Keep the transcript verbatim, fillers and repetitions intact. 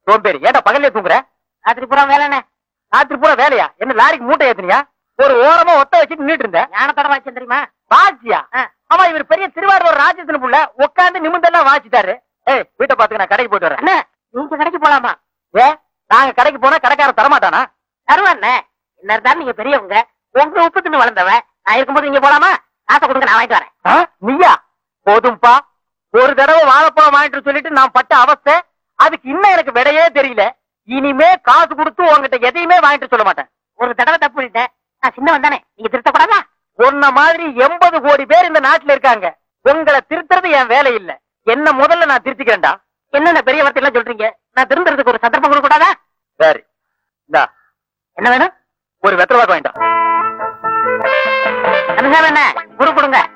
சோம்பேறி ஏன்டா பகல்ல தூங்குற? ராத்திரி பூரா வேலைண்ணே. ராத்திரி பூரா வேலையா? என்ன லாரிக்கு மூட்டை ஏத்துனியா? ஒரு ஓரமா ஒத்த வச்சுட்டு நின்னுட்டு இருந்த. ஞானத்தோட வாட்சம் தெரியுமா? வாச்சியா? ஆமா, இவர் பெரிய திருவாரூர் ராஜ்யத்தின் புள்ள உட்காந்து நிமிந்தெல்லாம் வாச்சிட்டாரு. ஏய், வீட்டை பாத்துக்க, நான் கடைக்கு போயிட்டு வரேன். அண்ணே, நீங்க கடைக்கு போலாமா? ஏ, நாங்க கடைக்கு போனா கடைக்காரன் தரமாட்டானா? தருவாண்ணே. என்ன இருந்தாலும் நீங்க பெரியவங்க, உங்க உப்பு தின்னு வளர்ந்தவன். நான் இருக்கும்போது நீங்க போலாமா? காசை கொடுங்க, நான் வாங்கிட்டு வரேன். ஆ, நீயா? போதும்பா. ஒரு தடவை வாழைப்பழம் வாங்கிட்டு சொல்லிட்டு நான் பட்ட அவஸ்தை, அதுக்கு இன்னும் எனக்கு விடையே தெரியல. இனிமே காசு கொடுத்து உங்ககிட்ட எதையுமே வாங்கிட்டு சொல்ல மாட்டேன். ஒரு தடவை தப்பு பண்ணிட்டேன். நான் சின்னவன் தானே, நீங்க திருத்தக்கூடாதா? உன்ன மாதிரி எண்பது கோடி பேர் இந்த நாட்டுல இருக்காங்க. உங்களை திருத்துறது என் வேலை இல்ல. என்ன முதல்ல நான் திருத்திக்கிறேன்டா. என்னென்ன பெரிய வார்த்தை எல்லாம் சொல்றீங்க? நான் திருந்துறதுக்கு ஒரு சந்தர்ப்பம் கொடுக்க கூடாதா? சரி, இந்தா என்ன வேணும்? ஒரு வெத்தலை வாக்கு வாங்கிட்டோம். என்ன குரு கொடுங்க.